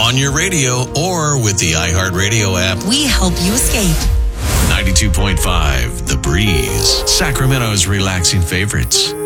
on your radio, or with the iHeartRadio app. We help you escape. 92.5 The Breeze, Sacramento's relaxing favorites.